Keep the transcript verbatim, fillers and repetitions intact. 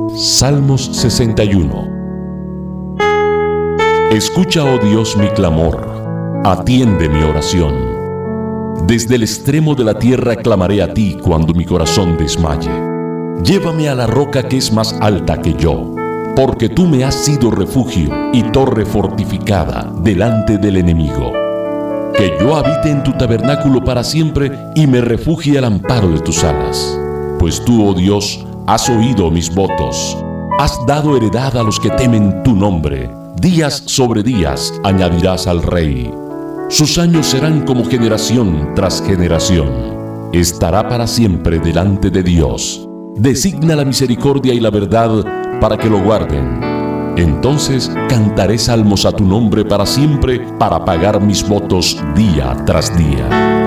Salmos sesenta y uno. Escucha, oh Dios, mi clamor, atiende mi oración. Desde el extremo de la tierra clamaré a ti cuando mi corazón desmaye. Llévame a la roca que es más alta que yo, porque tú me has sido refugio y torre fortificada delante del enemigo. Que yo habite en tu tabernáculo para siempre y me refugie al amparo de tus alas. Pues tú, oh Dios, has oído mis votos, has dado heredad a los que temen tu nombre. Días sobre días añadirás al rey. Sus años serán como generación tras generación. Estará para siempre delante de Dios. Designa la misericordia y la verdad para que lo guarden. Entonces cantaré salmos a tu nombre para siempre, para pagar mis votos día tras día.